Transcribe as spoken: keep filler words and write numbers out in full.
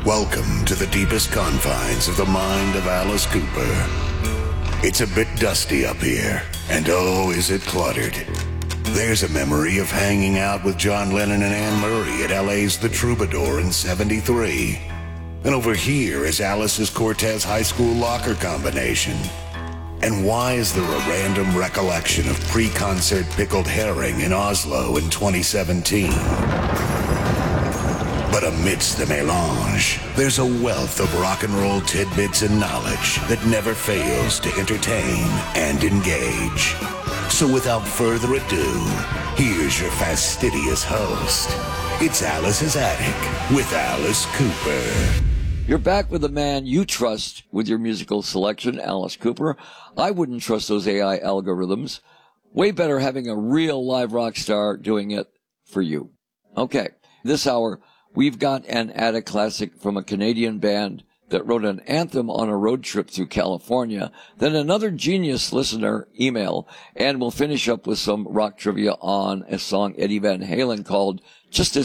Welcome to the deepest confines of the mind of Alice Cooper. It's a bit dusty up here, and oh, is it cluttered. There's a memory of hanging out with John Lennon and Anne Murray at L A's The Troubadour in seventy-three. And over here is Alice's Cortez High School locker combination. And why is there a random recollection of pre-concert pickled herring in Oslo in twenty seventeen? But amidst the melange, there's a wealth of rock and roll tidbits and knowledge that never fails to entertain and engage. So without further ado, here's your fastidious host. It's Alice's Attic with Alice Cooper. You're back with the man you trust with your musical selection, Alice Cooper. I wouldn't trust those A I algorithms. Way better having a real live rock star doing it for you. Okay, this hour, we've got an Attic classic from a Canadian band that wrote an anthem on a road trip through California, then another genius listener email, and we'll finish up with some rock trivia on a song Eddie Van Halen called Just As